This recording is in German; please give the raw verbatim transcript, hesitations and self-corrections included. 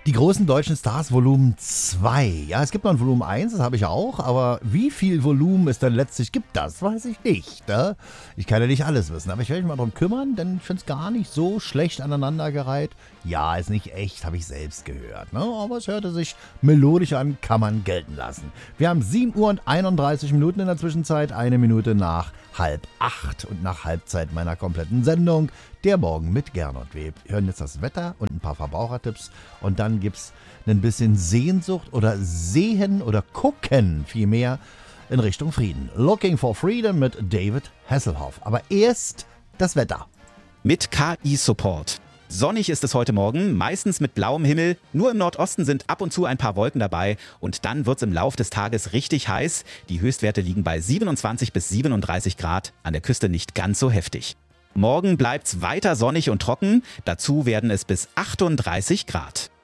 Die großen deutschen Stars Volumen zwei. Ja, es gibt noch ein Volumen eins, das habe ich auch, aber wie viel Volumen es dann letztlich gibt, das weiß ich nicht. Ne? Ich kann ja nicht alles wissen, aber ich werde mich mal drum kümmern, denn ich finde es gar nicht so schlecht aneinandergereiht. Ja, ist nicht echt, habe ich selbst gehört, ne? Aber es hörte sich melodisch an, kann man gelten lassen. Wir haben sieben Uhr und einunddreißig Minuten in der Zwischenzeit, eine Minute nach halb acht und nach Halbzeit meiner kompletten Sendung. Der Morgen mit Gernot Web. Wir hören jetzt das Wetter und ein paar Verbrauchertipps und dann gibt es ein bisschen Sehnsucht oder Sehen oder Gucken vielmehr in Richtung Frieden. Looking for Freedom mit David Hasselhoff. Aber erst das Wetter. Mit K I-Support. Sonnig ist es heute Morgen, meistens mit blauem Himmel. Nur im Nordosten sind ab und zu ein paar Wolken dabei. Und dann wird es im Lauf des Tages richtig heiß. Die Höchstwerte liegen bei siebenundzwanzig bis siebenunddreißig Grad, an der Küste nicht ganz so heftig. Morgen bleibt's weiter sonnig und trocken. Dazu werden es bis achtunddreißig Grad.